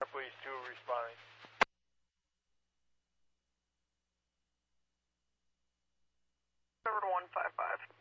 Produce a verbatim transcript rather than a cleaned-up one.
Police two responding. Over to one five five.